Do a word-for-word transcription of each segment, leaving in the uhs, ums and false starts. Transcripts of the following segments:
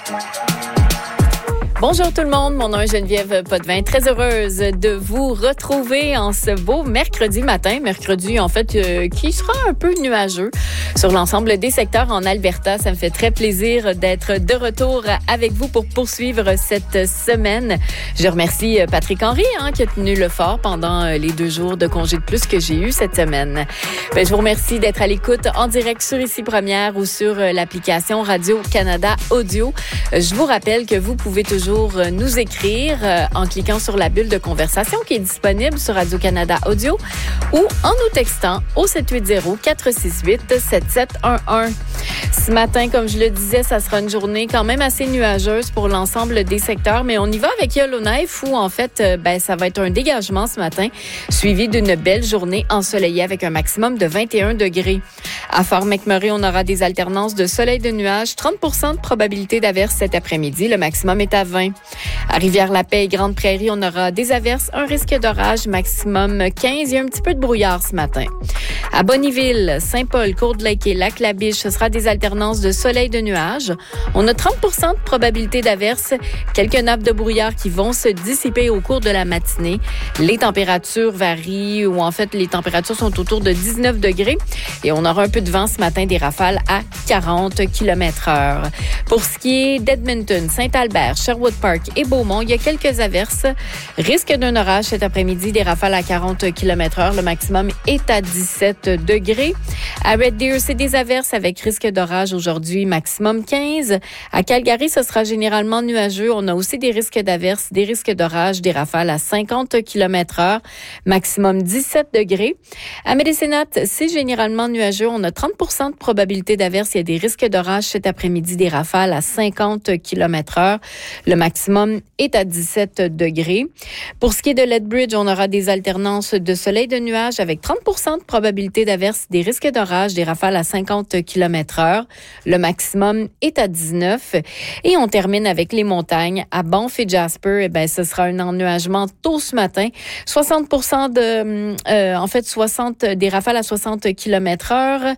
Bonjour tout le monde, mon nom est Geneviève Potvin, très heureuse de vous retrouver en ce beau mercredi matin, mercredi en fait euh, qui sera un peu nuageux sur l'ensemble des secteurs en Alberta. Ça me fait très plaisir d'être de retour avec vous pour poursuivre cette semaine. Je remercie Patrick Henry hein, qui a tenu le fort pendant les deux jours de congé de plus que j'ai eu cette semaine. Ben, je vous remercie d'être à l'écoute en direct sur Ici Première ou sur l'application Radio-Canada Audio. Je vous rappelle que vous pouvez toujours nous écrire en cliquant sur la bulle de conversation qui est disponible sur Radio-Canada Audio ou en nous textant au sept huit zéro, quatre six huit, sept sept un un. Ce matin, comme je le disais, ça sera une journée quand même assez nuageuse pour l'ensemble des secteurs, mais on y va avec Yellowknife où en fait, ben, ça va être un dégagement ce matin, suivi d'une belle journée ensoleillée avec un maximum de vingt et un degrés. À Fort McMurray, on aura des alternances de soleil et de nuages, trente pour cent de probabilité d'averse cet après-midi. Le maximum est à vingt. À Rivière-la-Paix et Grande-Prairie, on aura des averses, un risque d'orage, maximum quinze. Il y a un petit peu de brouillard ce matin. À Bonnyville, Saint-Paul, Courdelake et Lac-la-Biche, ce sera des alternances de soleil et de nuages. On a trente pour cent de probabilité d'averse, quelques nappes de brouillard qui vont se dissiper au cours de la matinée. Les températures varient, ou en fait, les températures sont autour de dix-neuf degrés et on aura un peu de vent ce matin, des rafales à quarante kilomètres heure. Pour ce qui est d'Edmonton, Saint-Albert, Sherwood Park et Beaumont, il y a quelques averses. Risque d'un orage cet après-midi, des rafales à quarante kilomètres heure. Le maximum est à dix-sept degrés. À Red Deer, c'est des averses avec risque d'orage aujourd'hui, maximum quinze. À Calgary, ce sera généralement nuageux. On a aussi des risques d'averses, des risques d'orage, des rafales à cinquante kilomètres heure, maximum dix-sept degrés. À Medicine Hat, c'est généralement nuageux. On a trente pour cent de probabilité d'averse. Il y a des risques d'orage cet après-midi, des rafales à cinquante kilomètres heure. Le maximum est à dix-sept degrés. Pour ce qui est de Lethbridge, on aura des alternances de soleil et de nuages avec trente pour cent de probabilité d'averse, des risques d'orage, des rafales à cinquante kilomètres heure. Le maximum est à dix-neuf. Et on termine avec les montagnes. À Banff et Jasper, eh ben, ce sera un ennuagement tôt ce matin. soixante pour cent de, euh, en fait, soixante, des rafales à soixante kilomètres heure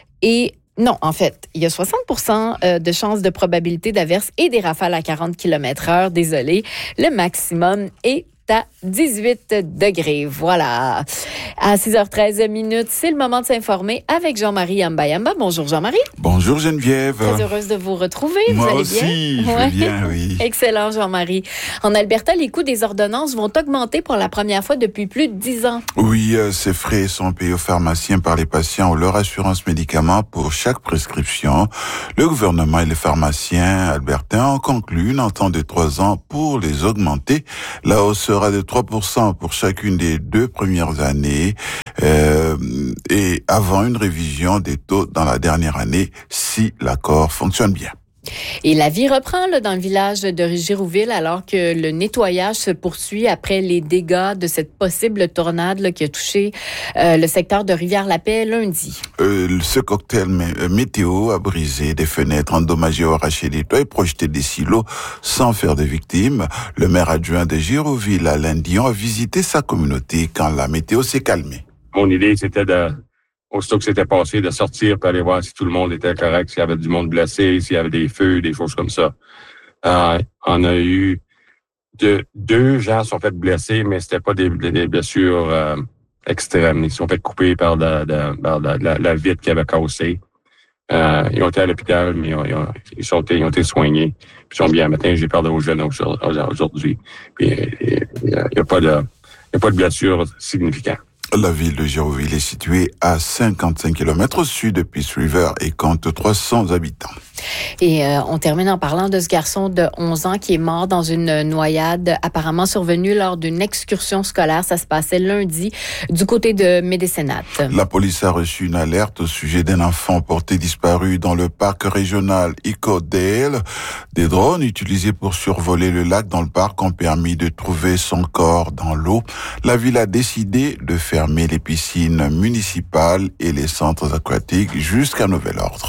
et Non, en fait, il y a soixante pour cent de chances de probabilité d'averse et des rafales à quarante kilomètres heure. Désolé, le maximum est à dix-huit degrés. Voilà. À six heures treize minutes, c'est le moment de s'informer avec Jean-Marie Ambayamba. Bonjour Jean-Marie. Bonjour Geneviève. Très heureuse de vous retrouver. Moi vous allez aussi, bien? je ouais. vais bien, oui. Excellent Jean-Marie. En Alberta, les coûts des ordonnances vont augmenter pour la première fois depuis plus de dix ans. Oui, euh, ces frais sont payés aux pharmaciens par les patients ou leur assurance médicaments pour chaque prescription. Le gouvernement et les pharmaciens albertains ont conclu une entente de trois ans pour les augmenter. La hausse sera de trois pour cent pour chacune des deux premières années euh, et avant une révision des taux dans la dernière année si l'accord fonctionne bien. Et la vie reprend là, dans le village de Girouville alors que le nettoyage se poursuit après les dégâts de cette possible tornade là, qui a touché euh, le secteur de Rivière-la-Paix lundi. Euh, ce cocktail mé- météo a brisé des fenêtres, endommagé ou arraché des toits et projeté des silos sans faire de victimes. Le maire adjoint de Girouville, Alain Dion, a visité sa communauté quand la météo s'est calmée. Mon idée, c'était de... aussitôt que c'était passé, de sortir pour aller voir si tout le monde était correct, s'il y avait du monde blessé, s'il y avait des feux, des choses comme ça. Euh, on a eu de, deux gens sont fait blesser, mais c'était pas des, des blessures euh, extrêmes. Ils se sont fait couper par, de, de, par de, la, la vitre qui avait cassé. Euh, ils ont été à l'hôpital, mais ils ont, ils ont, ils sont, ils ont été soignés. Puis ils sont bien. Matin, j'ai parlé aux jeunes aujourd'hui. Puis il n'y a, a pas de, il y a pas de blessure significante. La ville de Girouville est située à cinquante-cinq kilomètres au sud de Peace River et compte trois cents habitants. Et euh, on termine en parlant de ce garçon de onze ans qui est mort dans une noyade apparemment survenue lors d'une excursion scolaire. Ça se passait lundi du côté de Medicine Hat. La police a reçu une alerte au sujet d'un enfant porté disparu dans le parc régional Eco-Dale. Des drones utilisés pour survoler le lac dans le parc ont permis de trouver son corps dans l'eau. La ville a décidé de fermer les piscines municipales et les centres aquatiques jusqu'à nouvel ordre.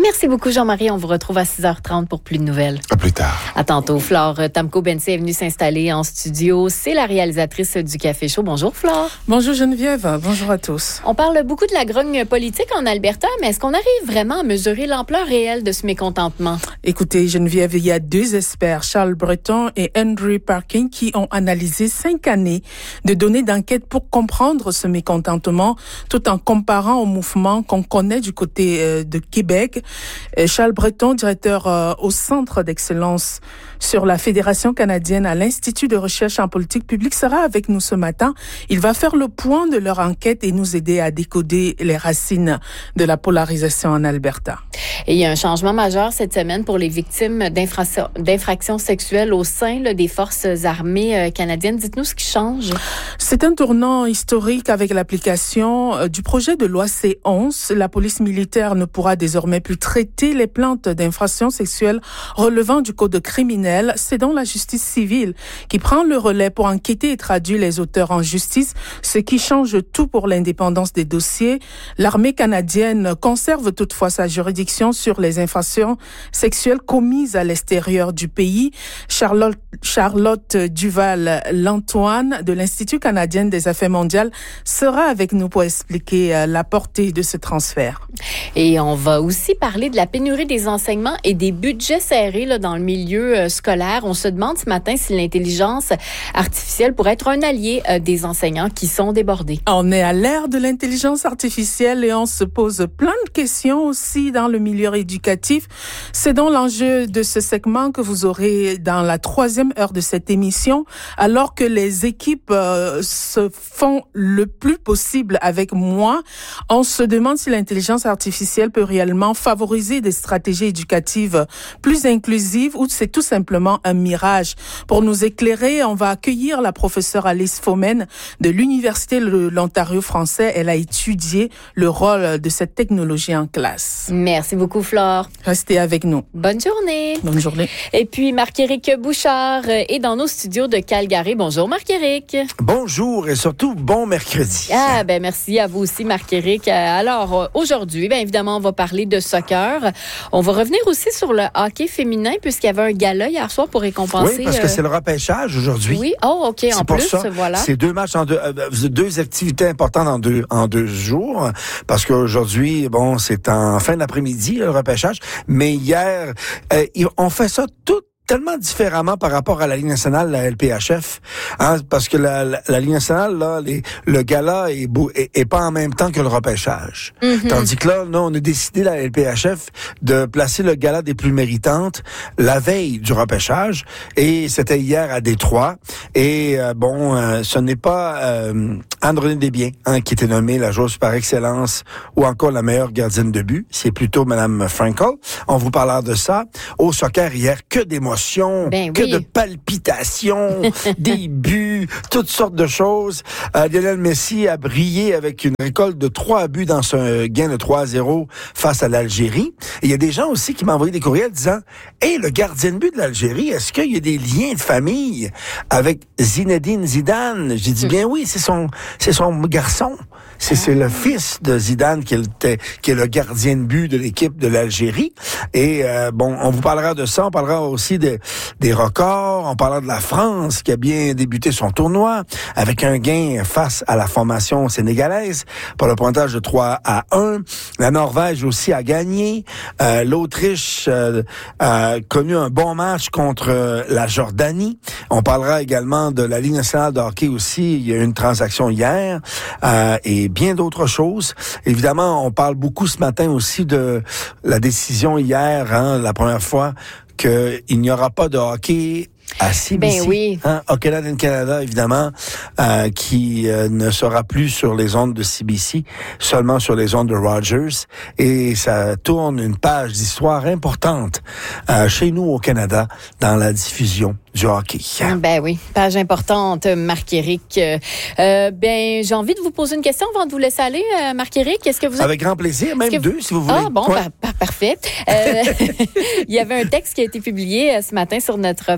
Merci beaucoup, Jean-Marie. On vous retrouve à six heures trente pour plus de nouvelles. À plus tard. À tantôt. Flore Tamko-Bensi est venue s'installer en studio. C'est la réalisatrice du Café Chaud. Bonjour, Flore. Bonjour, Geneviève. Bonjour à tous. On parle beaucoup de la grogne politique en Alberta, mais est-ce qu'on arrive vraiment à mesurer l'ampleur réelle de ce mécontentement? Écoutez, Geneviève, il y a deux experts, Charles Breton et Andrew Parkin, qui ont analysé cinq années de données d'enquête pour comprendre ce mécontentement, tout en comparant au mouvement qu'on connaît du côté euh, de Québec. Et Charles Breton, directeur euh, au Centre d'excellence sur la Fédération canadienne à l'Institut de recherche en politique publique, sera avec nous ce matin. Il va faire le point de leur enquête et nous aider à décoder les racines de la polarisation en Alberta. Et il y a un changement majeur cette semaine pour les victimes d'infractions, d'infractions sexuelles au sein là, des forces armées euh, canadiennes. Dites-nous ce qui change. C'est un tournant historique avec l'application euh, du projet de loi C onze. La police militaire ne pourra désormais plus traiter les plaintes d'infractions sexuelles relevant du code criminel. C'est donc la justice civile qui prend le relais pour enquêter et traduire les auteurs en justice, ce qui change tout pour l'indépendance des dossiers. L'armée canadienne conserve toutefois sa juridiction sur les infractions sexuelles commises à l'extérieur du pays. Charlotte, Charlotte Duval-Lantoine de l'Institut canadien des affaires mondiales sera avec nous pour expliquer la portée de ce transfert. Et on va aussi parler de la pénurie des enseignements et des budgets serrés là, dans le milieu euh, scolaire. On se demande ce matin si l'intelligence artificielle pourrait être un allié euh, des enseignants qui sont débordés. On est à l'ère de l'intelligence artificielle et on se pose plein de questions aussi dans le milieu éducatif. C'est donc l'enjeu de ce segment que vous aurez dans la troisième heure de cette émission, alors que les équipes euh, se font le plus possible avec moi. On se demande si l'intelligence artificielle peut réellement favoriser des stratégies éducatives plus inclusives ou c'est tout simplement un mirage. Pour nous éclairer, on va accueillir la professeure Alice Fomen de l'Université de l'Ontario français. Elle a étudié le rôle de cette technologie en classe. Merci beaucoup, Flore. Restez avec nous. Bonne journée. Bonne journée. Et puis, Marc-Éric Bouchard est dans nos studios de Calgary. Bonjour, Marc-Éric. Bonjour et surtout, bon mercredi. Ah, ben merci à vous aussi, Marc-Éric. Alors, aujourd'hui, bien évidemment, on va parler de soccer. On va revenir aussi sur le hockey féminin, puisqu'il y avait un gala hier soir pour récompenser... Oui, parce que c'est le repêchage aujourd'hui. Oui, oh, OK, c'est en pour plus, ça. voilà. C'est deux matchs en deux, euh, deux activités importantes en deux, en deux jours, parce qu'aujourd'hui, bon, c'est en fin d'après-midi, le repêchage, mais hier, euh, on fait ça tout tellement différemment par rapport à la Ligue nationale, la L P H F, hein, parce que la, la, la Ligue nationale, là, les, le gala est, beau, est, est pas en même temps que le repêchage. Mm-hmm. Tandis que là, non, on a décidé, la L P H F, de placer le gala des plus méritantes la veille du repêchage, et c'était hier à Détroit, et euh, bon, euh, ce n'est pas euh, Anne-Renée Desbiens, hein, qui était nommée la joueuse par excellence, ou encore la meilleure gardienne de but, c'est plutôt Madame Frankel. On vous parlera de ça. Au soccer hier, que d'émotions. Ben que oui. de palpitations, des buts, toutes sortes de choses. Euh, Lionel Messi a brillé avec une récolte de trois buts dans ce gain de trois à zéro face à l'Algérie. Et il y a des gens aussi qui m'ont envoyé des courriels disant « Hey, le gardien de but de l'Algérie, est-ce qu'il y a des liens de famille avec Zinedine Zidane? » J'ai dit « Bien oui, c'est son, c'est son garçon. C'est, c'est le fils de Zidane qui est, qui est le gardien de but de l'équipe de l'Algérie. » Et euh, bon, on vous parlera de ça, on parlera aussi de Des, des records. On parlera de la France qui a bien débuté son tournoi avec un gain face à la formation sénégalaise pour le pointage de trois à un. La Norvège aussi a gagné. Euh, L'Autriche euh, a connu un bon match contre euh, la Jordanie. On parlera également de la Ligue nationale de hockey aussi. Il y a eu une transaction hier euh, et bien d'autres choses. Évidemment, on parle beaucoup ce matin aussi de la décision hier, hein, la première fois qu'il n'y aura pas de hockey à C B C, ben oui. hein, au Canada, Canada évidemment, euh, qui euh, ne sera plus sur les ondes de C B C, seulement sur les ondes de Rogers, et ça tourne une page d'histoire importante euh, chez nous au Canada dans la diffusion du hockey. Ben oui, page importante, Marc-Éric. Euh, ben, j'ai envie de vous poser une question avant de vous laisser aller, euh, Marc-Éric. Est-ce que vous êtes... Avec grand plaisir, même deux, vous... si vous voulez. Ah bon, par, par, parfait. Euh, il y avait un texte qui a été publié euh, ce matin sur notre page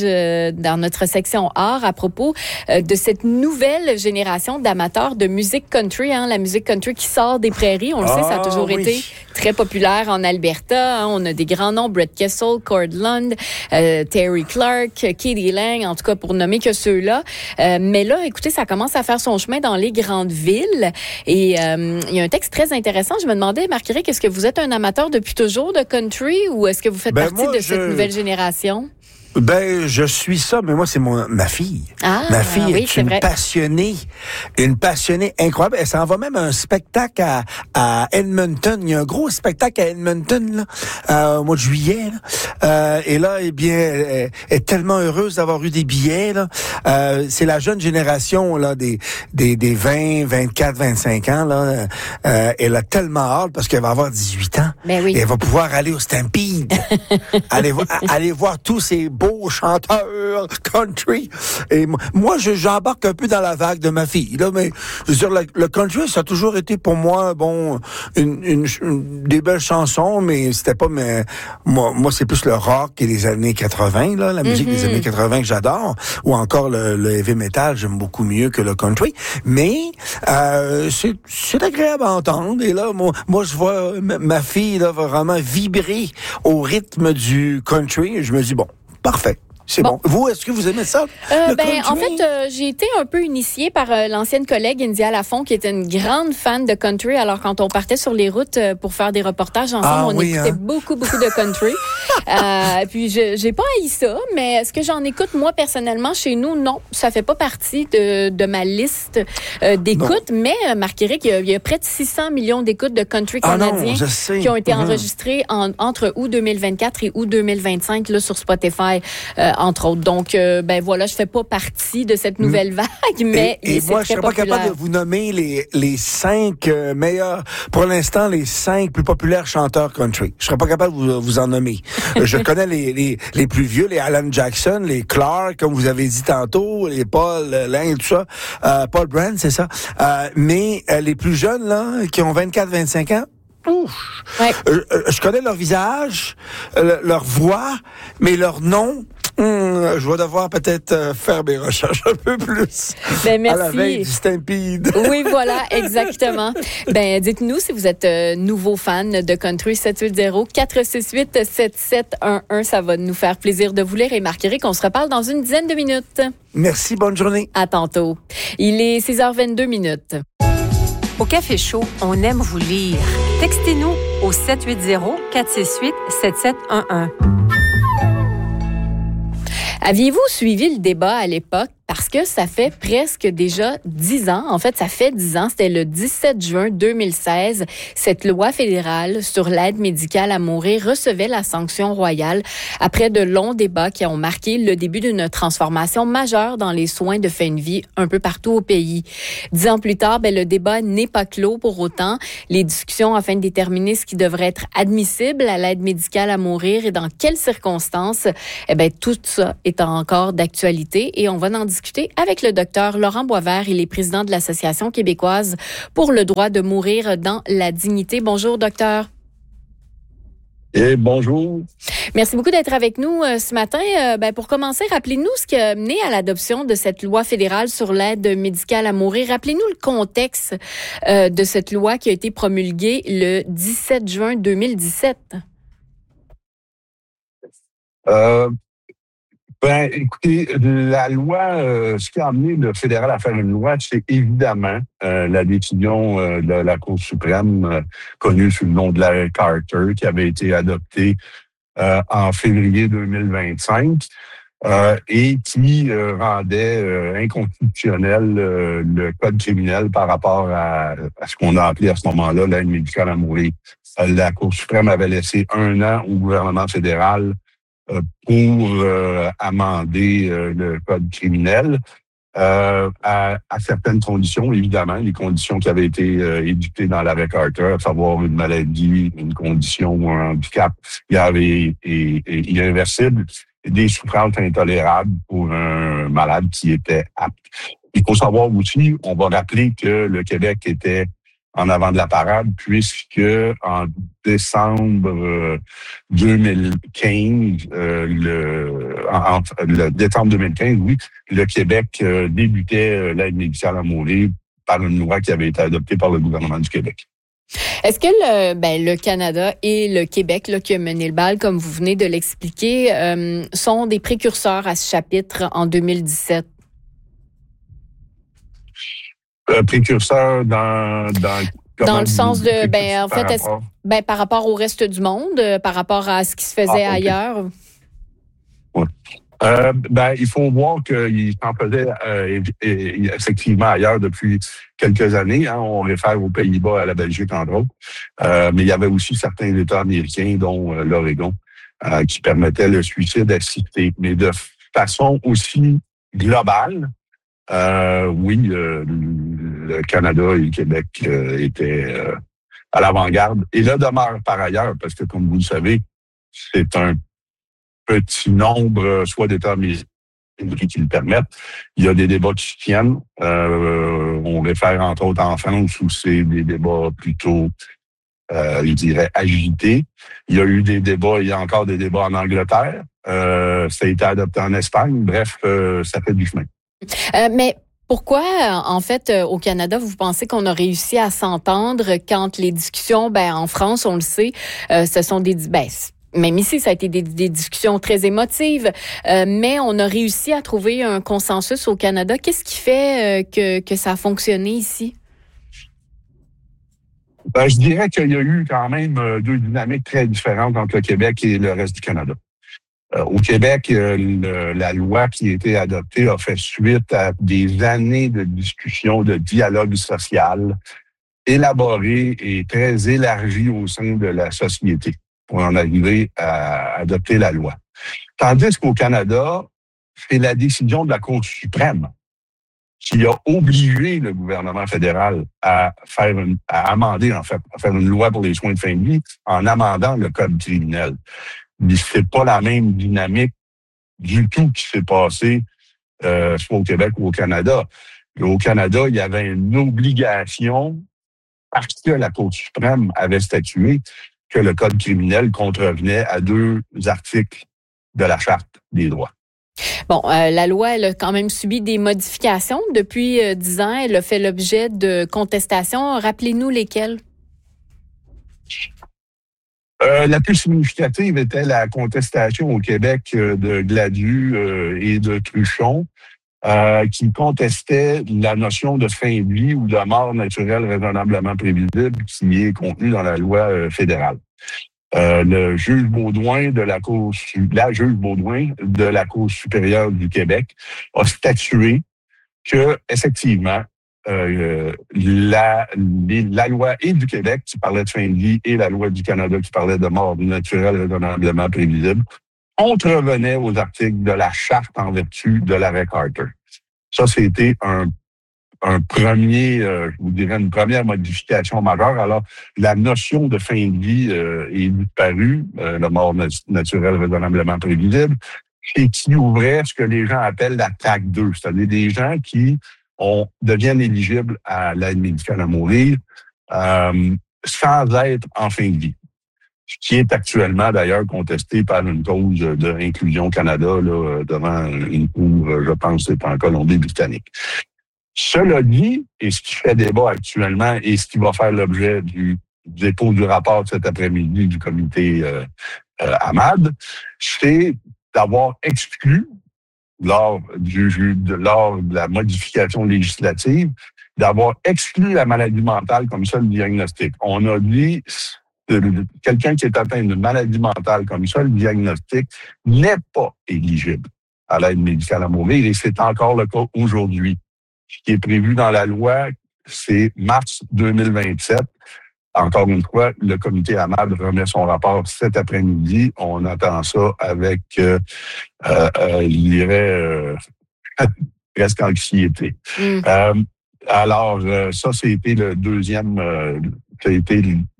euh, dans notre section art à propos euh, de cette nouvelle génération d'amateurs de musique country, hein, la musique country qui sort des prairies. On le ah, sait, ça a toujours oui. été très populaire en Alberta. Hein. On a des grands noms, Brett Kessel, Cord Lund, euh, Terry Clark, Katie Lang, en tout cas pour nommer que ceux-là. Euh, mais là, écoutez, ça commence à faire son chemin dans les grandes villes. Et euh, il y a un texte très intéressant. Je me demandais, Marc-Éric, est-ce que vous êtes un amateur depuis toujours de country ou est-ce que vous faites ben partie moi, de je... cette nouvelle génération? Ben, je suis ça, mais moi, c'est mon ma fille. Ah, ma fille oui, est c'est une vrai. passionnée, une passionnée incroyable. Elle s'en va même à un spectacle à, à Edmonton. Il y a un gros spectacle à Edmonton, là, euh, au mois de juillet. Là. Euh, et là, eh bien, elle, elle est tellement heureuse d'avoir eu des billets. Là. Euh, c'est la jeune génération là des des, des vingt, vingt-quatre, vingt-cinq ans. Là. Euh, elle a tellement hâte parce qu'elle va avoir dix-huit ans. Ben oui. Et elle va pouvoir aller au Stampede, aller, vo- aller voir tous ces beaux chanteurs country. Et moi, moi, je, j'embarque un peu dans la vague de ma fille. Là, mais je veux dire, le, le country, ça a toujours été pour moi, bon, une, une, une des belles chansons, mais c'était pas mes, moi, moi, c'est plus le rock et les années quatre-vingts, là, la musique Mm-hmm. des années quatre-vingts que j'adore, ou encore le, le heavy metal, j'aime beaucoup mieux que le country. Mais euh, c'est, c'est agréable à entendre. Et là, moi, moi, je vois ma, ma fille là vraiment vibrer au rythme du country. Et je me dis bon. Parfait. C'est bon. bon. Vous, est-ce que vous aimez ça? Euh, ben, en fait, euh, j'ai été un peu initiée par euh, l'ancienne collègue India Lafont, qui était une grande fan de country. Alors, quand on partait sur les routes euh, pour faire des reportages ensemble, ah, on oui, écoutait hein? beaucoup, beaucoup de country. euh, puis, je, j'ai pas haï ça, mais est-ce que j'en écoute, moi, personnellement, chez nous? Non, ça fait pas partie de, de ma liste euh, d'écoutes. Mais, euh, Marc-Éric, il y, a, il y a près de six cents millions d'écoutes de country ah, canadiens non, je sais. qui ont été mmh. enregistrés en, entre août deux mille vingt-quatre et août deux mille vingt-cinq là, sur Spotify, euh, entre autres. Donc, Euh, ben voilà, je fais pas partie de cette nouvelle vague, mais et, et c'est moi, très je serais pas populaire. capable de vous nommer les les cinq euh, meilleurs, pour l'instant, les cinq plus populaires chanteurs country. Je serais pas capable de vous, vous en nommer. Je connais les, les les plus vieux, les Alan Jackson, les Clark, comme vous avez dit tantôt, les Paul Lang, tout ça, euh, Paul Brand, c'est ça. Euh, mais euh, les plus jeunes là, qui ont vingt-quatre, vingt-cinq ans. Ouf. Ouais. Euh, je connais leur visage, euh, leur voix, mais leur nom. Hum, je vais devoir peut-être euh, faire mes recherches un peu plus. Ben, merci. À la veille du Stampede. Oui, voilà, exactement. Ben, dites-nous si vous êtes euh, nouveau fan de country. Sept huit zéro, quatre six huit, sept sept un un. Ça va nous faire plaisir de vous lire. Et Marc-Éric, on se reparle dans une dizaine de minutes. Merci, bonne journée. À tantôt. Il est six heures vingt-deux minutes. Au Café Chaud, on aime vous lire. Textez-nous au sept huit zéro, quatre six huit, sept sept un un. Aviez-vous suivi le débat à l'époque? Parce que ça fait presque déjà dix ans. En fait, ça fait dix ans. C'était le dix-sept juin deux mille seize. Cette loi fédérale sur l'aide médicale à mourir recevait la sanction royale après de longs débats qui ont marqué le début d'une transformation majeure dans les soins de fin de vie un peu partout au pays. Dix ans plus tard, ben, le débat n'est pas clos pour autant. Les discussions afin de déterminer ce qui devrait être admissible à l'aide médicale à mourir et dans quelles circonstances, eh ben, tout ça est encore d'actualité et on va en discuter avec le docteur Laurent Boisvert. Il est président de l'Association québécoise pour le droit de mourir dans la dignité. Bonjour, docteur. Et bonjour. Merci beaucoup d'être avec nous euh, ce matin. Euh, ben, pour commencer, rappelez-nous ce qui a mené à l'adoption de cette loi fédérale sur l'aide médicale à mourir. Rappelez-nous le contexte euh, de cette loi qui a été promulguée le dix-sept juin deux mille dix-sept. Euh, Ben, écoutez, la loi, euh, ce qui a amené le fédéral à faire une loi, c'est évidemment euh, la décision euh, de la Cour suprême, euh, connue sous le nom de l'arrêt Carter, qui avait été adoptée euh, en février deux mille vingt-cinq euh, et qui euh, rendait euh, inconstitutionnel euh, le code criminel par rapport à, à ce qu'on a appelé à ce moment-là l'aide médicale à mourir. Euh, la Cour suprême avait laissé un an au gouvernement fédéral Euh, pour euh, amender euh, le code criminel euh, à, à certaines conditions, évidemment, les conditions qui avaient été euh, édictées dans l'arrêt Carter, à savoir une maladie, une condition ou un handicap grave et, et, et irréversible, et des souffrances intolérables pour un malade qui était apte. Il faut savoir aussi, on va rappeler que le Québec était en avant de la parade, puisque en décembre euh, deux mille quinze, euh, le, en, en, le décembre deux mille quinze, oui, le Québec euh, débutait euh, l'aide médicale à mourir par une loi qui avait été adoptée par le gouvernement du Québec. Est-ce que le, ben, le Canada et le Québec, là, qui a mené le bal, comme vous venez de l'expliquer, euh, sont des précurseurs à ce chapitre en deux mille dix-sept? Euh, précurseur dans... Dans, dans le sens de... Ben, en fait, rapport? Ben, par rapport au reste du monde, euh, par rapport à ce qui se faisait ah, okay. ailleurs? Oui. Euh, ben, il faut voir qu'il s'en faisait euh, effectivement ailleurs depuis quelques années. Hein. On réfère aux Pays-Bas, à la Belgique, entre autres. Euh, mais il y avait aussi certains États américains, dont euh, l'Oregon, euh, qui permettaient le suicide assisté. Mais de façon aussi globale, euh, oui, euh, le Canada et le Québec euh, étaient euh, à l'avant-garde. Et là demeure par ailleurs, parce que comme vous le savez, c'est un petit nombre, soit d'États américains qui le permettent. Il y a des débats qui se tiennent. Euh, on réfère entre autres en France où c'est des débats plutôt, euh, je dirais, agités. Il y a eu des débats, il y a encore des débats en Angleterre. Euh, ça a été adopté en Espagne. Bref, euh, ça fait du chemin. Euh, mais pourquoi, en fait, au Canada, vous pensez qu'on a réussi à s'entendre quand les discussions, ben en France, on le sait, euh, ce sont des... Ben, même ici, ça a été des, des discussions très émotives, euh, mais on a réussi à trouver un consensus au Canada. Qu'est-ce qui fait euh, que, que ça a fonctionné ici? Ben, je dirais qu'il y a eu quand même deux dynamiques très différentes entre le Québec et le reste du Canada. Euh, au Québec, euh, le, la loi qui a été adoptée a fait suite à des années de discussions, de dialogue social élaboré et très élargi au sein de la société pour en arriver à adopter la loi. Tandis qu'au Canada, c'est la décision de la Cour suprême qui a obligé le gouvernement fédéral à faire une, à amender, en fait, à faire une loi pour les soins de fin de vie en amendant le code criminel. Mais c'est pas la même dynamique du tout qui s'est passé euh, soit au Québec ou au Canada. Et au Canada, il y avait une obligation, parce que la Cour suprême avait statué que le code criminel contrevenait à deux articles de la Charte des droits. Bon, euh, la loi, elle a quand même subi des modifications depuis euh, dix ans. Elle a fait l'objet de contestations. Rappelez-nous lesquelles. Euh, la plus significative était la contestation au Québec euh, de Gladue euh, et de Truchon, euh, qui contestaient la notion de fin de vie ou de mort naturelle raisonnablement prévisible qui est contenue dans la loi euh, fédérale. Euh, le juge Baudouin de la Cour, la juge Baudouin de la Cour supérieure du Québec a statué que, effectivement, euh, la, les, la loi et du Québec qui parlait de fin de vie et la loi du Canada qui parlait de mort naturelle raisonnablement prévisible contrevenaient aux articles de la Charte en vertu de l'arrêt Carter. Ça, c'était un un premier, euh, je vous dirais, une première modification majeure. Alors, la notion de fin de vie euh, est disparue, euh, la mort nat- naturelle raisonnablement prévisible, et qui ouvrait ce que les gens appellent la T A C deux, c'est-à-dire des gens qui ont, deviennent éligibles à l'aide médicale à mourir euh, sans être en fin de vie. Ce qui est actuellement, d'ailleurs, contesté par une cause de Inclusion Canada là, devant une cour, je pense, c'est en Colombie-Britannique. Cela dit, et ce qui fait débat actuellement et ce qui va faire l'objet du dépôt du rapport cet après-midi du comité euh, euh, AMAD, c'est d'avoir exclu, lors, du, de, lors de la modification législative, d'avoir exclu la maladie mentale comme seul diagnostic. On a dit quelqu'un qui est atteint d'une maladie mentale comme seul diagnostic n'est pas éligible à l'aide médicale à mourir et c'est encore le cas aujourd'hui. Ce qui est prévu dans la loi, c'est mars deux mille vingt-sept. Encore une fois, le comité AMAD remet son rapport cet après-midi. On attend ça avec, euh, euh, je dirais, euh, presque anxiété. Mm. Euh, alors, euh, ça, c'était le deuxième, euh, ça a été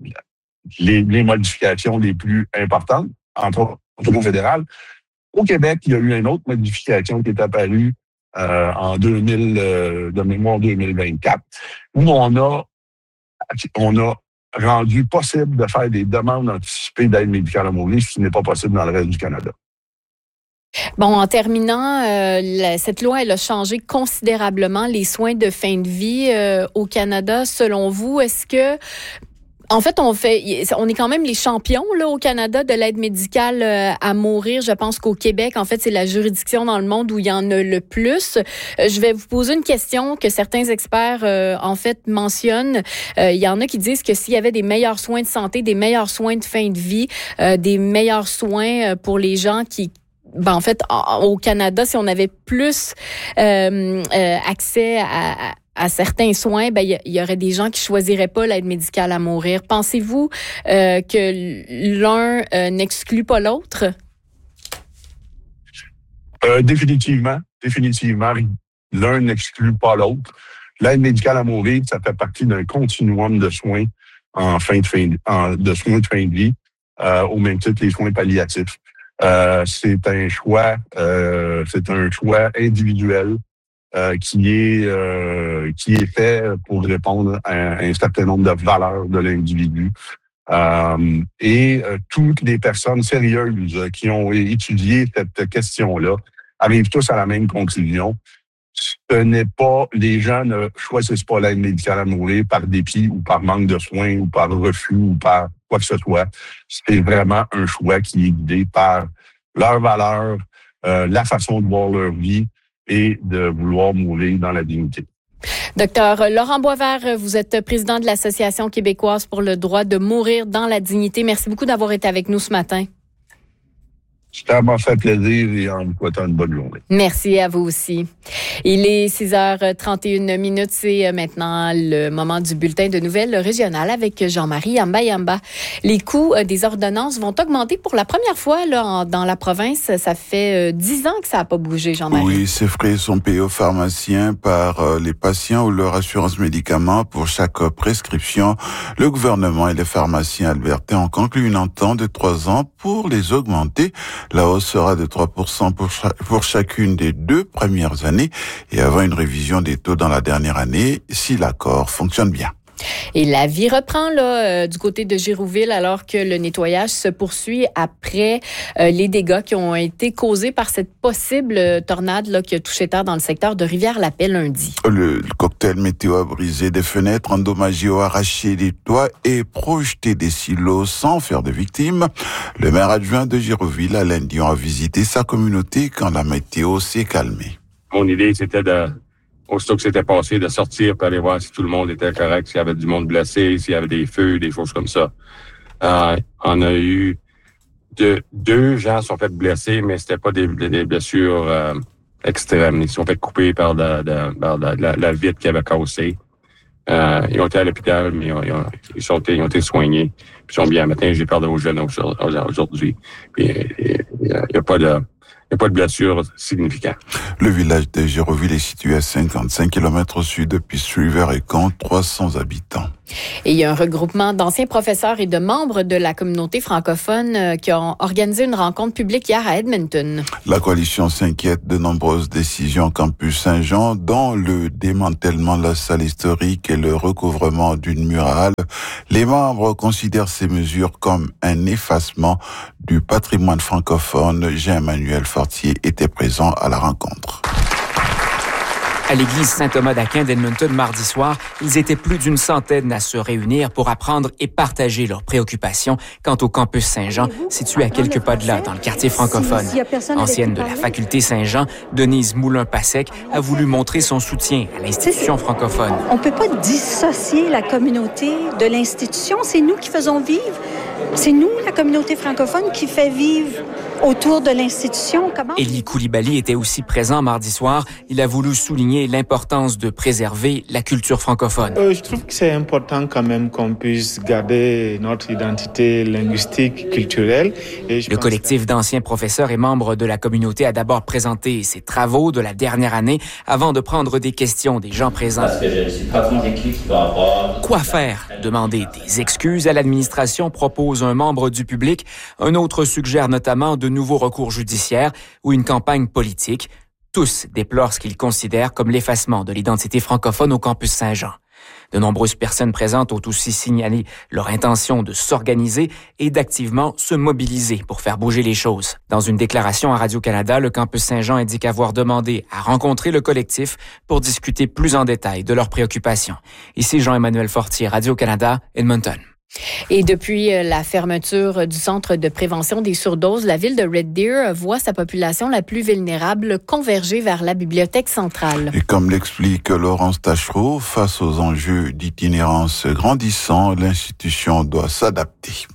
les, les modifications les plus importantes, entre autres au niveau fédéral. Au Québec, il y a eu une autre modification qui est apparue Euh, en deux mille, euh, de mémoire deux mille vingt-quatre, où on a on a rendu possible de faire des demandes anticipées d'aide médicale à mourir, ce qui n'est pas possible dans le reste du Canada. Bon, en terminant, euh, la, cette loi, elle a changé considérablement les soins de fin de vie euh, au Canada. Selon vous, est-ce que... En fait, on fait, on est quand même les champions là au Canada de l'aide médicale euh, à mourir. Je pense qu'au Québec, en fait, c'est la juridiction dans le monde où il y en a le plus. Euh, je vais vous poser une question que certains experts, euh, en fait, mentionnent. Euh, il y en a qui disent que s'il y avait des meilleurs soins de santé, des meilleurs soins de fin de vie, euh, des meilleurs soins pour les gens qui Ben, en fait, au Canada, si on avait plus euh, euh, accès à, à, à certains soins, ben il y, y aurait des gens qui choisiraient pas l'aide médicale à mourir. Pensez-vous euh, que l'un euh, n'exclut pas l'autre? Euh, définitivement, définitivement, l'un n'exclut pas l'autre. L'aide médicale à mourir, ça fait partie d'un continuum de soins en fin de fin de, en, de soins de fin de vie, euh, au même titre que les soins palliatifs. Euh, c'est un choix, euh, c'est un choix individuel euh, qui est euh, qui est fait pour répondre à un certain nombre de valeurs de l'individu. Euh, et euh, toutes les personnes sérieuses qui ont étudié cette question-là arrivent tous à la même conclusion. Ce n'est pas, les gens ne choisissent pas l'aide médicale à mourir par dépit ou par manque de soins ou par refus ou par quoi que ce soit. C'est vraiment un choix qui est guidé par leurs valeurs, euh, la façon de voir leur vie et de vouloir mourir dans la dignité. Docteur Laurent Boisvert, vous êtes président de l'Association québécoise pour le droit de mourir dans la dignité. Merci beaucoup d'avoir été avec nous ce matin. Ça m'a fait plaisir et en vous souhaitant une bonne journée. Merci à vous aussi. Il est six heures trente et une minutes. C'est maintenant le moment du bulletin de nouvelles régionales avec Jean-Marie Yamba-Yamba. Les coûts des ordonnances vont augmenter pour la première fois là, en, dans la province. Ça fait dix ans que ça n'a pas bougé, Jean-Marie. Oui, ces frais sont payés aux pharmaciens par euh, les patients ou leur assurance médicaments pour chaque euh, prescription. Le gouvernement et les pharmaciens albertains ont conclu une entente de trois ans pour les augmenter. La hausse sera de trois pour cent pour, cha- pour chacune des deux premières années et avant une révision des taux dans la dernière année, si l'accord fonctionne bien. Et la vie reprend là euh, du côté de Girouville alors que le nettoyage se poursuit après euh, les dégâts qui ont été causés par cette possible tornade là, qui a touché terre dans le secteur de Rivière-la-Paix lundi. Le, le cocktail météo a brisé des fenêtres, endommagé ou arraché des toits et projeté des silos sans faire de victimes. Le maire adjoint de Girouville, Alain Dion, a visité sa communauté quand la météo s'est calmée. Mon idée, c'était de... Aussitôt que c'était passé, de sortir pour aller voir si tout le monde était correct, s'il y avait du monde blessé, s'il y avait des feux, des choses comme ça. Euh, on a eu de, deux gens sont fait blesser, mais c'était pas des, des blessures euh, extrêmes. Ils sont fait couper par, de, de, par de, la, la vitre qui avait cassé. Euh, ils ont été à l'hôpital, mais ils ont, ils ont, ils sont, ils ont été soignés. Puis ils sont bien. Matin, j'ai perdu aux jeunes aujourd'hui. Puis il n'y a pas de... Il n'y a pas de blessure significante. Le village de Girouville est situé à cinquante-cinq kilomètres au sud de Peace River et compte trois cents habitants. Et il y a un regroupement d'anciens professeurs et de membres de la communauté francophone qui ont organisé une rencontre publique hier à Edmonton. La coalition s'inquiète de nombreuses décisions Campus Saint-Jean, dont le démantèlement de la salle historique et le recouvrement d'une murale. Les membres considèrent ces mesures comme un effacement du patrimoine francophone. Jean-Emmanuel Fortier était présent à la rencontre. À l'église Saint-Thomas d'Aquin d'Edmonton mardi soir, ils étaient plus d'une centaine à se réunir pour apprendre et partager leurs préoccupations quant au campus Saint-Jean, situé à quelques pas de là, dans le quartier francophone. Ancienne de la faculté Saint-Jean, Denise Moulin-Passec a voulu montrer son soutien à l'institution francophone. On ne peut pas dissocier la communauté de l'institution. C'est nous qui faisons vivre. C'est nous, la communauté francophone, qui fait vivre autour de l'institution. Comment... Élie Coulibaly était aussi présent mardi soir. Il a voulu souligner l'importance de préserver la culture francophone. Euh, je trouve que c'est important quand même qu'on puisse garder notre identité linguistique, culturelle. Et je Le collectif que... d'anciens professeurs et membres de la communauté a d'abord présenté ses travaux de la dernière année avant de prendre des questions des gens présents. Parce que je ne suis pas convaincu qu'il va y avoir... Quoi faire? Demander des excuses à l'administration propose un membre du public. Un autre suggère notamment de nouveaux recours judiciaires ou une campagne politique. Tous déplorent ce qu'ils considèrent comme l'effacement de l'identité francophone au campus Saint-Jean. De nombreuses personnes présentes ont aussi signalé leur intention de s'organiser et d'activement se mobiliser pour faire bouger les choses. Dans une déclaration à Radio-Canada, le Campus Saint-Jean indique avoir demandé à rencontrer le collectif pour discuter plus en détail de leurs préoccupations. Ici Jean-Emmanuel Fortier, Radio-Canada, Edmonton. Et depuis la fermeture du centre de prévention des surdoses, la ville de Red Deer voit sa population la plus vulnérable converger vers la bibliothèque centrale. Et comme l'explique Laurence Tachereau, face aux enjeux d'itinérance grandissants, l'institution doit s'adapter.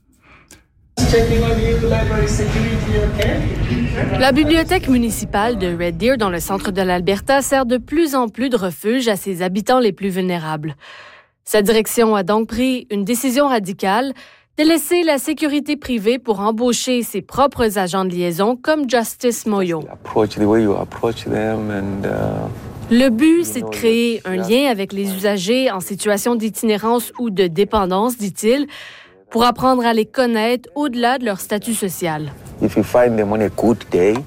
La bibliothèque municipale de Red Deer dans le centre de l'Alberta sert de plus en plus de refuge à ses habitants les plus vulnérables. Sa direction a donc pris une décision radicale de laisser la sécurité privée pour embaucher ses propres agents de liaison comme Justice Moyo. Le but, c'est de créer un lien avec les usagers en situation d'itinérance ou de dépendance, dit-il, pour apprendre à les connaître au-delà de leur statut social. If you find them on a good day,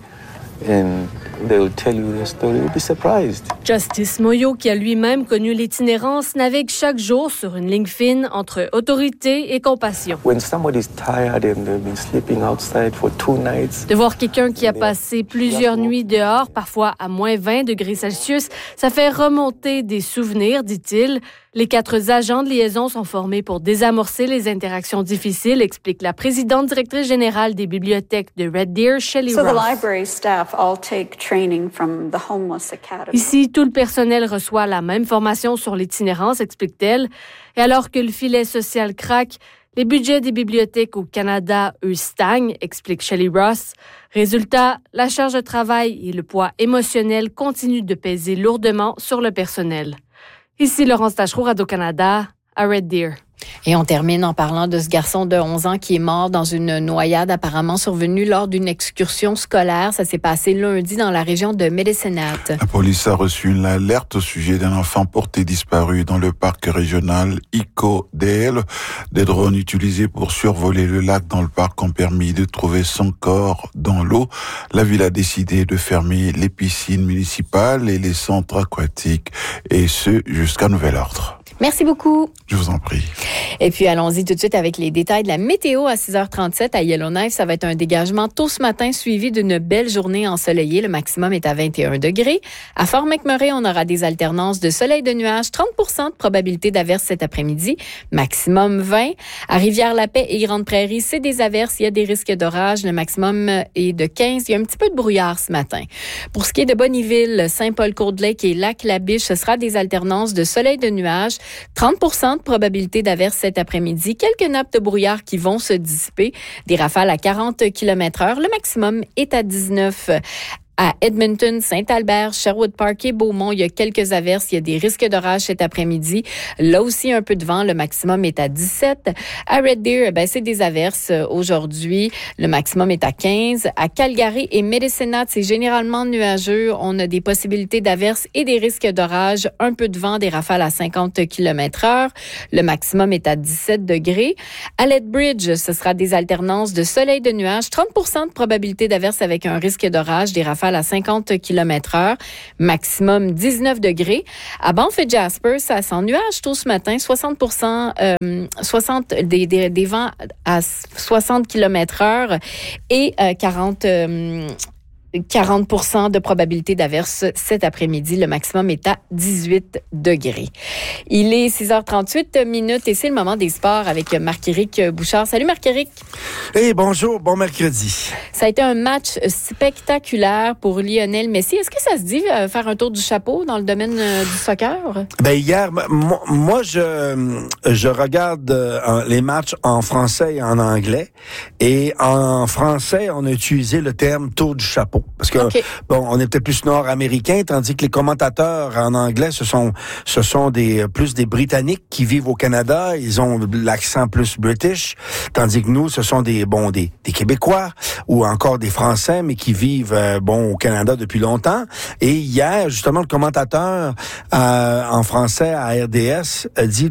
and they will tell you their story, you'll be surprised. Justice Moyo, qui a lui-même connu l'itinérance, navigue chaque jour sur une ligne fine entre autorité et compassion. When somebody's tired and they've been sleeping outside for two nights, de voir quelqu'un qui a passé plusieurs nuits dehors, parfois à moins vingt degrés Celsius, ça fait remonter des souvenirs, dit-il. Les quatre agents de liaison sont formés pour désamorcer les interactions difficiles, explique la présidente directrice générale des bibliothèques de Red Deer, Shelley So Ross. the library staff all take training from the Homeless Academy. Ici, tout le personnel reçoit la même formation sur l'itinérance, explique-t-elle. Et alors que le filet social craque, les budgets des bibliothèques au Canada, eux, stagnent, explique Shelley Ross. Résultat, la charge de travail et le poids émotionnel continuent de peser lourdement sur le personnel. Ici Laurence Tachereau, Radio-Canada, à Red Deer. Et on termine en parlant de ce garçon de onze ans qui est mort dans une noyade apparemment survenue lors d'une excursion scolaire. Ça s'est passé lundi dans la région de Medicine Hat. La police a reçu une alerte au sujet d'un enfant porté disparu dans le parc régional Eco-Dale. Des drones utilisés pour survoler le lac dans le parc ont permis de trouver son corps dans l'eau. La ville a décidé de fermer les piscines municipales et les centres aquatiques, et ce jusqu'à nouvel ordre. Merci beaucoup. Je vous en prie. Et puis, allons-y tout de suite avec les détails de la météo à six heures trente-sept à Yellowknife. Ça va être un dégagement tôt ce matin, suivi d'une belle journée ensoleillée. Le maximum est à vingt et un degrés. À Fort McMurray, on aura des alternances de soleil et de nuages. trente pour cent de probabilité d'averse cet après-midi. Maximum vingt. À Rivière-la-Paix et Grande-Prairie, c'est des averses. Il y a des risques d'orage. Le maximum est de quinze. Il y a un petit peu de brouillard ce matin. Pour ce qui est de Bonnyville, Saint-Paul-Courdelake et Lac-la-Biche, ce sera des alternances de soleil et de nuages. trente pour cent de probabilité d'averse cet après-midi. Quelques nappes de brouillard qui vont se dissiper. Des rafales à quarante kilomètres heure. Le maximum est à dix-neuf. À Edmonton, Saint-Albert, Sherwood Park et Beaumont, il y a quelques averses. Il y a des risques d'orage cet après-midi. Là aussi, un peu de vent. Le maximum est à dix-sept. À Red Deer, ben, c'est des averses aujourd'hui. Le maximum est à quinze. À Calgary et Medicine Hat, c'est généralement nuageux. On a des possibilités d'averses et des risques d'orage. Un peu de vent, des rafales à cinquante kilomètres heure. Le maximum est à dix-sept degrés. À Lethbridge, ce sera des alternances de soleil et de nuages. trente pour cent de probabilité d'averse avec un risque d'orage, des rafales à cinquante kilomètres heure, maximum dix-neuf degrés. À Banff et Jasper, ça sent nuage tôt ce matin, soixante pour cent, euh, soixante des, des, des vents à soixante kilomètres heure et euh, quarante euh, quarante pour cent de probabilité d'averse cet après-midi. Le maximum est à dix-huit degrés. Il est six heures trente-huit minutes et c'est le moment des sports avec Marc-Éric Bouchard. Salut Marc-Éric. Hey, bonjour, bon mercredi. Ça a été un match spectaculaire pour Lionel Messi. Est-ce que ça se dit euh, faire un tour du chapeau dans le domaine euh, du soccer? Ben hier, moi, moi je je regarde euh, les matchs en français et en anglais. Et en français, on a utilisé le terme tour du chapeau. Parce que, okay. bon, on est peut-être plus nord-américain, tandis que les commentateurs en anglais, ce sont, ce sont des, plus des Britanniques qui vivent au Canada. Ils ont l'accent plus british. Tandis que nous, ce sont des, bon, des, des Québécois ou encore des Français, mais qui vivent, euh, bon, au Canada depuis longtemps. Et hier, justement, le commentateur, euh, en français à R D S a dit tour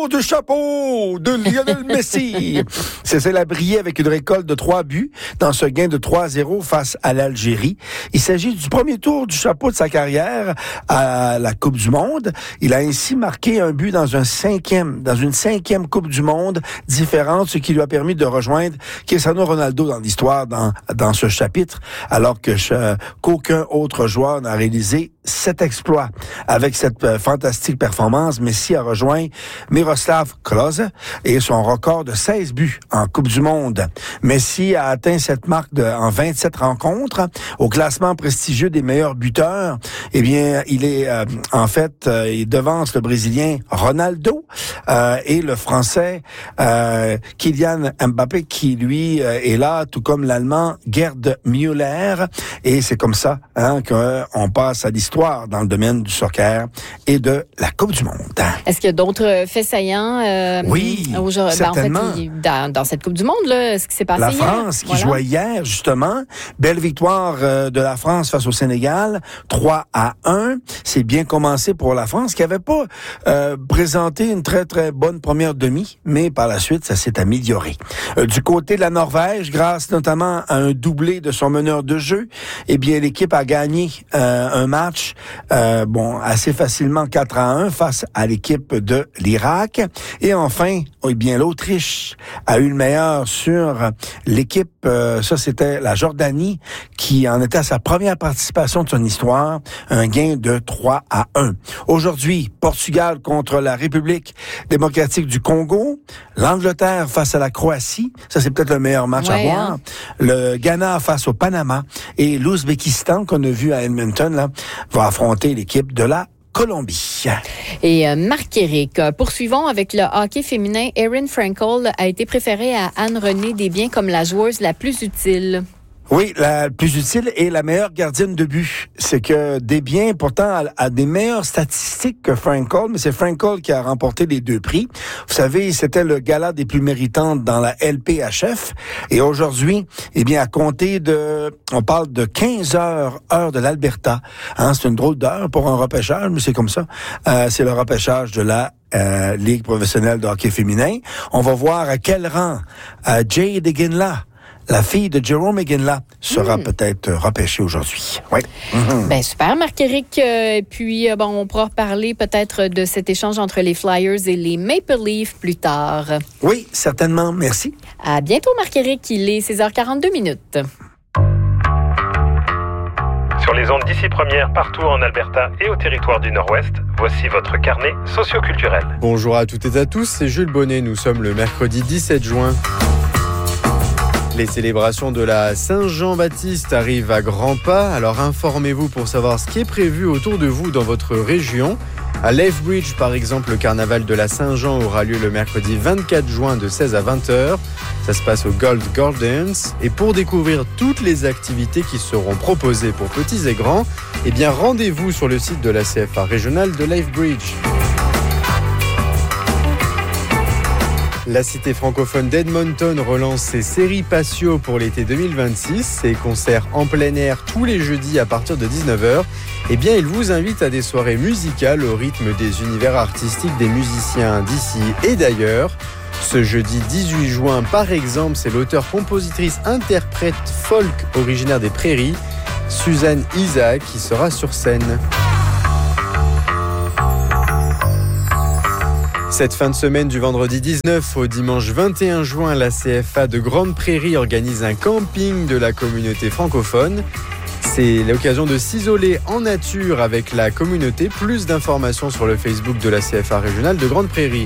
tour du chapeau de Lionel Messi. C'est cela brillé avec une récolte de trois buts dans ce gain de trois à zéro face à l'Algérie. Il s'agit du premier tour du chapeau de sa carrière à la Coupe du Monde. Il a ainsi marqué un but dans un cinquième, dans une cinquième Coupe du Monde différente, ce qui lui a permis de rejoindre Cristiano Ronaldo dans l'histoire dans, dans ce chapitre, alors que euh, qu'aucun autre joueur n'a réalisé cet exploit. Avec cette euh, fantastique performance, Messi a rejoint Miroslav Klose et son record de seize buts en Coupe du Monde. Messi a atteint cette marque de, en vingt-sept rencontres. Au classement prestigieux des meilleurs buteurs, eh bien, il est euh, en fait, euh, il devance le Brésilien Ronaldo euh, et le Français euh, Kylian Mbappé qui, lui, euh, est là, tout comme l'Allemand Gerd Müller. Et c'est comme ça hein, qu'on passe à l'histoire dans le domaine du soccer et de la Coupe du Monde. Est-ce qu'il y a d'autres faits saillants? Euh, oui, aujourd'hui, certainement. Ben, en fait, dans, dans cette Coupe du Monde, là, ce qui s'est passé la hier. La France qui voilà. jouait hier, justement. Belle victoire euh, de la France face au Sénégal, trois à un. C'est bien commencé pour la France, qui n'avait pas euh, présenté une très, très bonne première demi, mais par la suite, ça s'est amélioré. Euh, du côté de la Norvège, grâce notamment à un doublé de son meneur de jeu, eh bien, l'équipe a gagné euh, un match Euh, bon, assez facilement quatre à un face à l'équipe de l'Irak. Et enfin, eh bien, l'Autriche a eu le meilleur sur l'équipe, euh, ça c'était la Jordanie, qui en était à sa première participation de son histoire, un gain de trois à un. Aujourd'hui, Portugal contre la République démocratique du Congo, l'Angleterre face à la Croatie, ça c'est peut-être le meilleur match ouais, à voir, hein. Le Ghana face au Panama et l'Ouzbékistan qu'on a vu à Edmonton, là, va affronter l'équipe de la Colombie. Et euh, Marc-Éric, poursuivons avec le hockey féminin. Erin Frankel a été préférée à Anne-Renée Desbiens comme la joueuse la plus utile. Oui, la plus utile et la meilleure gardienne de but. C'est que Desbiens, pourtant, a, a des meilleures statistiques que Frankel, mais c'est Frankel qui a remporté les deux prix. Vous savez, c'était le gala des plus méritantes dans la L P H F. Et aujourd'hui, eh bien, à compter de, on parle de quinze heures, heure de l'Alberta. Hein, c'est une drôle d'heure pour un repêchage, mais c'est comme ça. Euh, c'est le repêchage de la euh, Ligue professionnelle de hockey féminin. On va voir à quel rang euh, Jade Iginla, la fille de Jerome Iginla, sera mmh. peut-être repêchée aujourd'hui. Oui. Mmh. Ben super, Marc-Éric. Et euh, puis, euh, bon, on pourra reparler peut-être de cet échange entre les Flyers et les Maple Leafs plus tard. Oui, certainement. Merci. À bientôt, Marc-Éric. Il est seize heures quarante-deux minutes. Sur les ondes d'ici première, partout en Alberta et au territoire du Nord-Ouest, voici votre carnet socioculturel. Bonjour à toutes et à tous, c'est Jules Bonnet. Nous sommes le mercredi dix-sept juin. Les célébrations de la Saint-Jean-Baptiste arrivent à grands pas, alors informez-vous pour savoir ce qui est prévu autour de vous dans votre région. À Lethbridge, par exemple, le carnaval de la Saint-Jean aura lieu le mercredi vingt-quatre juin de seize à vingt heures. Ça se passe au Gold Gardens. Et pour découvrir toutes les activités qui seront proposées pour petits et grands, eh bien rendez-vous sur le site de la C F A régionale de Lethbridge. La cité francophone d'Edmonton relance ses séries patio pour l'été deux mille vingt-six. Ses concerts en plein air tous les jeudis à partir de dix-neuf heures. Eh bien, il vous invite à des soirées musicales au rythme des univers artistiques des musiciens d'ici et d'ailleurs. Ce jeudi dix-huit juin, par exemple, c'est l'auteur-compositrice-interprète folk originaire des Prairies, Suzanne Isaac, qui sera sur scène. Cette fin de semaine du vendredi dix-neuf au dimanche vingt et un juin, la C F A de Grande Prairie organise un camping de la communauté francophone. C'est l'occasion de s'isoler en nature avec la communauté. Plus d'informations sur le Facebook de la C F A régionale de Grande Prairie.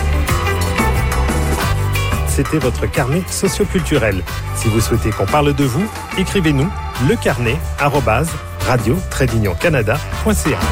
C'était votre carnet socioculturel. Si vous souhaitez qu'on parle de vous, écrivez-nous lecarnet arobase radio trait d'union canada point c a.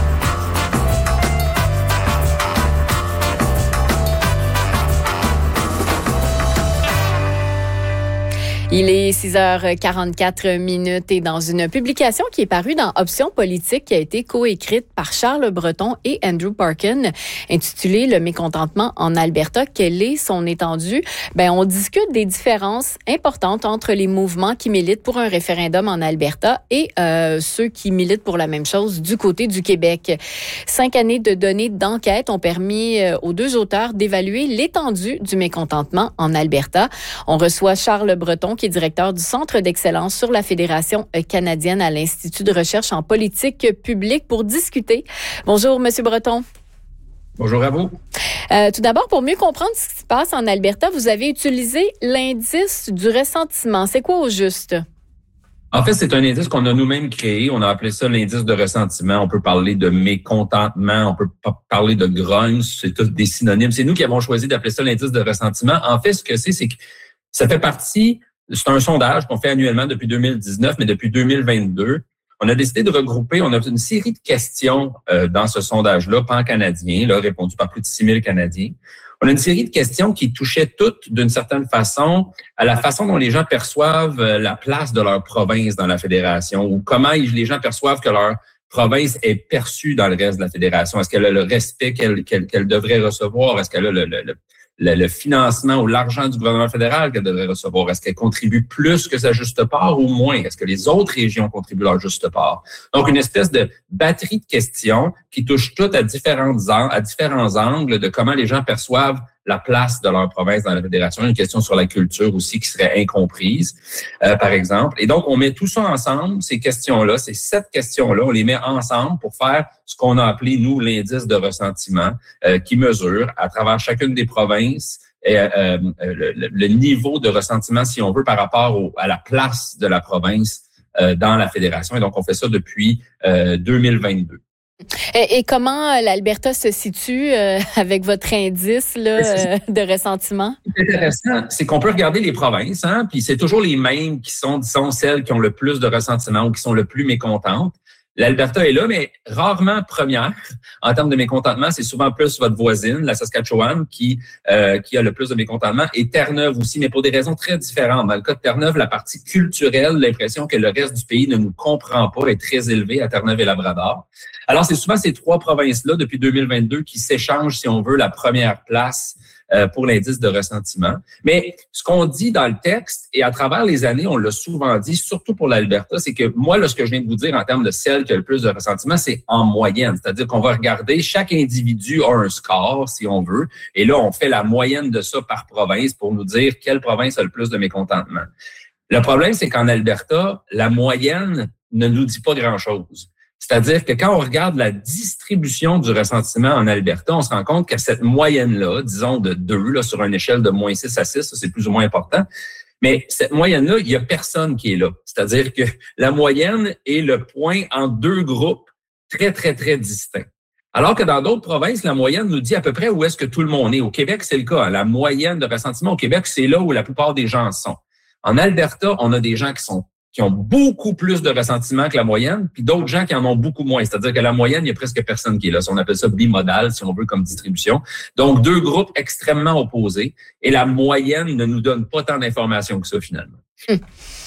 Il est six heures quarante-quatre minutes et dans une publication qui est parue dans Options politiques qui a été coécrite par Charles Breton et Andrew Parkin, intitulée « Le mécontentement en Alberta, quelle est son étendue ?» Ben, on discute des différences importantes entre les mouvements qui militent pour un référendum en Alberta et euh, ceux qui militent pour la même chose du côté du Québec. Cinq années de données d'enquête ont permis euh, aux deux auteurs d'évaluer l'étendue du mécontentement en Alberta. On reçoit Charles Breton, qui est directeur du Centre d'excellence sur la Fédération canadienne à l'Institut de recherche en politique publique pour discuter. Bonjour, Monsieur Breton. Bonjour à vous. Euh, tout d'abord, pour mieux comprendre ce qui se passe en Alberta, vous avez utilisé l'indice du ressentiment. C'est quoi au juste? En fait, c'est un indice qu'on a nous-mêmes créé. On a appelé ça l'indice de ressentiment. On peut parler de mécontentement, on peut parler de grogne. C'est tous des synonymes. C'est nous qui avons choisi d'appeler ça l'indice de ressentiment. En fait, ce que c'est, c'est que ça fait partie... C'est un sondage qu'on fait annuellement depuis deux mille dix-neuf, mais depuis deux mille vingt-deux, on a décidé de regrouper, on a une série de questions euh, dans ce sondage-là, pan-canadien, là, répondu par plus de six mille Canadiens. On a une série de questions qui touchaient toutes, d'une certaine façon, à la façon dont les gens perçoivent la place de leur province dans la fédération ou comment les gens perçoivent que leur province est perçue dans le reste de la fédération. Est-ce qu'elle a le respect qu'elle, qu'elle, qu'elle devrait recevoir? Est-ce qu'elle a le, le, le Le, le financement ou l'argent du gouvernement fédéral qu'elle devrait recevoir? Est-ce qu'elle contribue plus que sa juste part ou moins? Est-ce que les autres régions contribuent leur juste part? Donc, une espèce de batterie de questions qui touchent toutes à différentes à différents angles de comment les gens perçoivent la place de leur province dans la fédération. Une question sur la culture aussi qui serait incomprise, euh, par exemple. Et donc, on met tout ça ensemble, ces questions-là, ces sept questions-là, on les met ensemble pour faire ce qu'on a appelé, nous, l'indice de ressentiment, euh, qui mesure à travers chacune des provinces et, euh, le, le niveau de ressentiment, si on veut, par rapport au, à la place de la province euh, dans la fédération. Et donc, on fait ça depuis euh, deux mille vingt-deux. Et, et comment l'Alberta se situe euh, avec votre indice là, euh, de ressentiment? Ce qui est intéressant, c'est qu'on peut regarder les provinces, hein, puis c'est toujours les mêmes qui sont, disons, celles qui ont le plus de ressentiment ou qui sont le plus mécontentes. L'Alberta est là, mais rarement première. En termes de mécontentement, c'est souvent plus votre voisine, la Saskatchewan, qui euh, qui a le plus de mécontentement, et Terre-Neuve aussi, mais pour des raisons très différentes. Dans le cas de Terre-Neuve, la partie culturelle, l'impression que le reste du pays ne nous comprend pas est très élevée à Terre-Neuve et Labrador. Alors, c'est souvent ces trois provinces-là, depuis deux mille vingt-deux, qui s'échangent, si on veut, la première place euh, pour l'indice de ressentiment. Mais ce qu'on dit dans le texte, et à travers les années, on l'a souvent dit, surtout pour l'Alberta, c'est que moi, là, ce que je viens de vous dire en termes de celle qui a le plus de ressentiment, c'est en moyenne. C'est-à-dire qu'on va regarder, chaque individu a un score, si on veut, et là, on fait la moyenne de ça par province pour nous dire quelle province a le plus de mécontentement. Le problème, c'est qu'en Alberta, la moyenne ne nous dit pas grand-chose. C'est-à-dire que quand on regarde la distribution du ressentiment en Alberta, on se rend compte qu'à cette moyenne-là, disons de deux, là, sur une échelle de moins six à six, ça, c'est plus ou moins important, mais cette moyenne-là, il y a personne qui est là. C'est-à-dire que la moyenne est le point en deux groupes très, très, très distincts. Alors que dans d'autres provinces, la moyenne nous dit à peu près où est-ce que tout le monde est. Au Québec, c'est le cas. La moyenne de ressentiment au Québec, c'est là où la plupart des gens sont. En Alberta, on a des gens qui sont qui ont beaucoup plus de ressentiment que la moyenne, puis d'autres gens qui en ont beaucoup moins. C'est-à-dire que la moyenne, il y a presque personne qui est là. On appelle ça bimodal, si on veut, comme distribution. Donc, deux groupes extrêmement opposés. Et la moyenne ne nous donne pas tant d'informations que ça, finalement. Hum.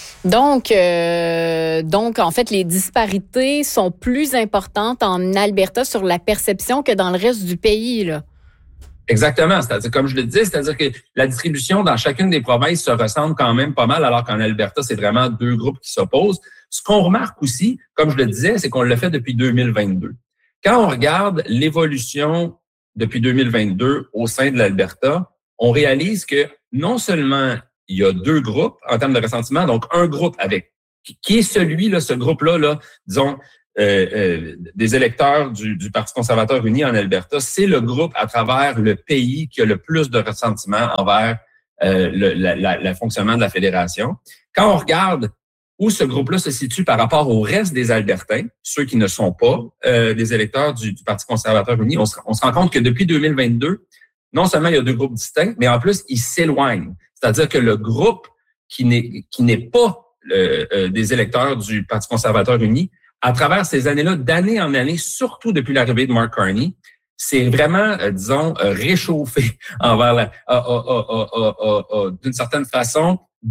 Donc, euh, donc, en fait, les disparités sont plus importantes en Alberta sur la perception que dans le reste du pays, là. Exactement. C'est-à-dire, comme je le disais, c'est-à-dire que la distribution dans chacune des provinces se ressemble quand même pas mal, alors qu'en Alberta, c'est vraiment deux groupes qui s'opposent. Ce qu'on remarque aussi, comme je le disais, c'est qu'on le fait depuis deux mille vingt-deux. Quand on regarde l'évolution depuis deux mille vingt-deux au sein de l'Alberta, on réalise que non seulement il y a deux groupes en termes de ressentiment, donc un groupe avec, qui est celui, là, ce groupe-là, là, disons, Euh, euh, des électeurs du, du Parti conservateur uni en Alberta, c'est le groupe à travers le pays qui a le plus de ressentiment envers euh, le la, la, la fonctionnement de la fédération. Quand on regarde où ce groupe-là se situe par rapport au reste des Albertains, ceux qui ne sont pas euh, des électeurs du, du Parti conservateur uni, on se, on se rend compte que depuis deux mille vingt-deux, non seulement il y a deux groupes distincts, mais en plus, ils s'éloignent. C'est-à-dire que le groupe qui n'est qui n'est pas euh, euh, des électeurs du Parti conservateur uni, à travers ces années-là, d'année en année, surtout depuis l'arrivée de Mark Carney, c'est vraiment, euh, disons, euh, réchauffé envers la, euh, euh, euh, euh, euh, euh, d'une certaine façon,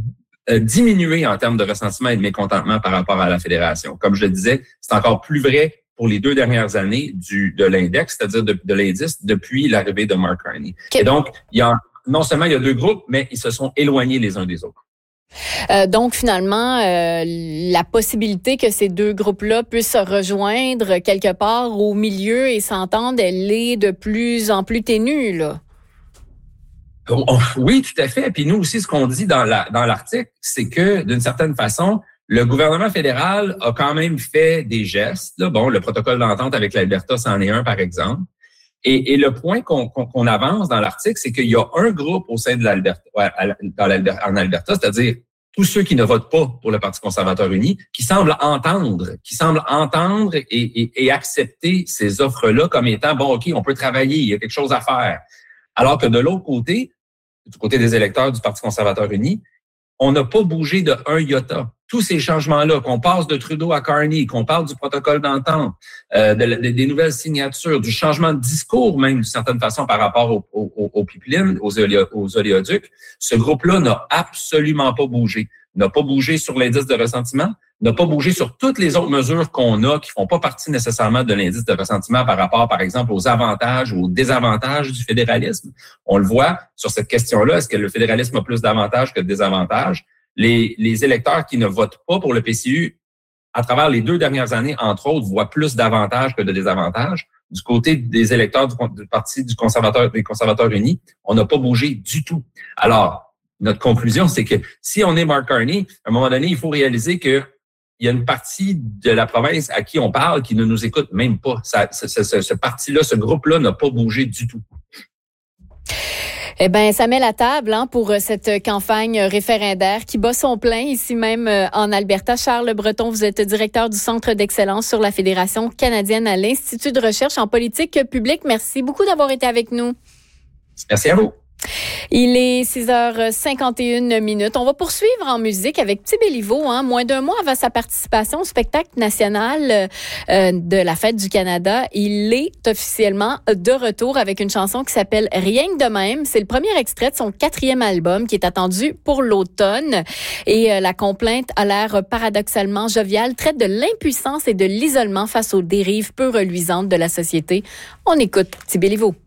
euh, diminué en termes de ressentiment et de mécontentement par rapport à la fédération. Comme je le disais, c'est encore plus vrai pour les deux dernières années du de l'index, c'est-à-dire de, de l'indice depuis l'arrivée de Mark Carney. Okay. Et donc, il y a non seulement il y a deux groupes, mais ils se sont éloignés les uns des autres. Euh, donc, finalement, euh, la possibilité que ces deux groupes-là puissent se rejoindre quelque part au milieu et s'entendre, elle est de plus en plus ténue, là. Oh, oh, oui, tout à fait. Puis nous aussi, ce qu'on dit dans la dans l'article, c'est que, d'une certaine façon, le gouvernement fédéral a quand même fait des gestes. Là. Bon, le protocole d'entente avec l'Alberta, c'en est un, par exemple. Et, et le point qu'on, qu'on, qu'on avance dans l'article, c'est qu'il y a un groupe au sein de l'Alberta, dans l'Alberta, en Alberta, c'est-à-dire tous ceux qui ne votent pas pour le Parti conservateur uni, qui semblent entendre, qui semblent entendre et, et, et accepter ces offres-là comme étant, bon, OK, on peut travailler, il y a quelque chose à faire. Alors que de l'autre côté, du côté des électeurs du Parti conservateur uni, on n'a pas bougé de un iota. Tous ces changements-là, qu'on passe de Trudeau à Carney, qu'on parle du protocole d'entente, euh, de, de, des nouvelles signatures, du changement de discours même d'une certaine façon par rapport aux au, au, au pipelines, aux, oléo, aux oléoducs, ce groupe-là n'a absolument pas bougé. N'a pas bougé sur l'indice de ressentiment, n'a pas bougé sur toutes les autres mesures qu'on a qui font pas partie nécessairement de l'indice de ressentiment par rapport, par exemple, aux avantages ou aux désavantages du fédéralisme. On le voit sur cette question-là. Est-ce que le fédéralisme a plus d'avantages que de désavantages? Les, les électeurs qui ne votent pas pour le P C U, à travers les deux dernières années, entre autres, voient plus d'avantages que de désavantages. Du côté des électeurs du, du Parti du conservateur, des conservateurs unis, on n'a pas bougé du tout. Alors, notre conclusion, c'est que si on est Mark Carney, à un moment donné, il faut réaliser que il y a une partie de la province à qui on parle qui ne nous écoute même pas. Ça, ce, ce, ce parti-là, ce groupe-là n'a pas bougé du tout. Eh ben, ça met la table hein, pour cette campagne référendaire qui bat son plein ici même en Alberta. Charles Breton, vous êtes directeur du Centre d'excellence sur la Fédération canadienne à l'Institut de recherche en politique publique. Merci beaucoup d'avoir été avec nous. Merci à vous. Il est six heures cinquante et une minutes. On va poursuivre en musique avec Petit Béliveau. Hein. Moins d'un mois avant sa participation au spectacle national euh, de la Fête du Canada, il est officiellement de retour avec une chanson qui s'appelle Rien que de même. C'est le premier extrait de son quatrième album qui est attendu pour l'automne. Et euh, la complainte a l'air paradoxalement joviale, traite de l'impuissance et de l'isolement face aux dérives peu reluisantes de la société. On écoute Petit Béliveau.